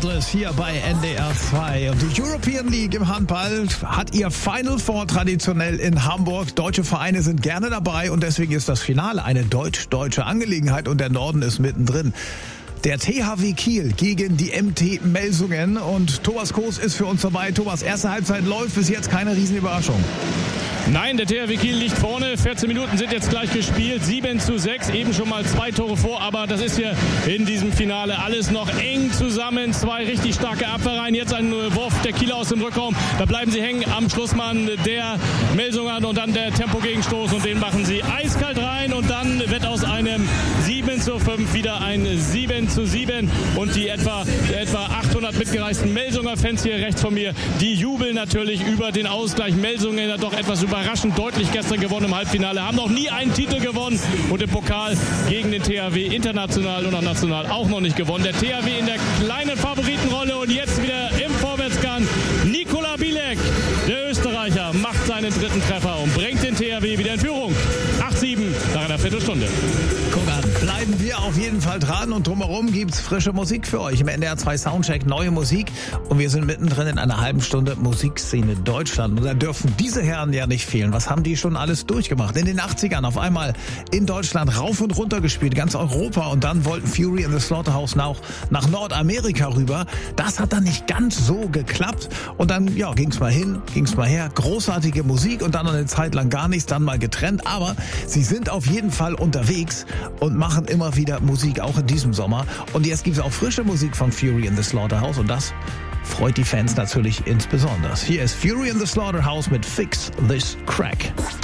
Heartless hier bei NDR 2. Und die European League im Handball hat ihr Final Four traditionell in Hamburg. Deutsche Vereine sind gerne dabei und deswegen ist das Finale eine deutsch-deutsche Angelegenheit und der Norden ist mittendrin. Der THW Kiel gegen die MT Melsungen und Thomas Koos ist für uns dabei. Thomas, erste Halbzeit läuft, bis jetzt keine Riesenüberraschung. Nein, der THW Kiel liegt vorne. 14 Minuten sind jetzt gleich gespielt. 7:6, eben schon mal 2 Tore vor. Aber das ist hier in diesem Finale alles noch eng zusammen. 2 richtig starke Abwehrreihen. Jetzt ein Wurf der Kieler aus dem Rückraum. Da bleiben sie hängen am Schlussmann der Melsungern und dann der Tempogegenstoß. Und den machen sie eiskalt rein. Und dann wird aus einem 7:5 wieder ein 7:7. Und die etwa 800 mitgereisten Melsunger Fans hier rechts von mir, die jubeln natürlich über den Ausgleich. Melsungen hat doch etwas überraschend deutlich gestern gewonnen im Halbfinale, haben noch nie einen Titel gewonnen und im Pokal gegen den THW international und auch national auch noch nicht gewonnen. Der THW in der kleinen Favoritenrolle und jetzt wieder im Vorwärtsgang. Nikola Bilek, der Österreicher, macht seinen 3. Treffer und bringt den THW wieder in Führung. 8:7 nach einer Viertelstunde. Guck an, bleiben wir auf jeden Fall dran und drumherum gibt's frische Musik für euch im NDR 2 Soundcheck, neue Musik und wir sind mittendrin in einer halben Stunde Musikszene Deutschland und da dürfen diese Herren ja nicht fehlen. Was haben die schon alles durchgemacht? In den 80ern auf einmal in Deutschland rauf und runter gespielt, ganz Europa und dann wollten Fury and the Slaughterhouse nach Nordamerika rüber. Das hat dann nicht ganz so geklappt und dann ging's mal hin, ging's mal her, großartige Musik und dann eine Zeit lang gar nichts, dann mal getrennt, aber sie sind auf jeden Fall unterwegs und machen immer wieder Musik, auch in diesem Sommer. Und jetzt gibt es auch frische Musik von Fury in the Slaughterhouse und das freut die Fans natürlich insbesondere. Hier ist Fury in the Slaughterhouse mit Fix This Crack.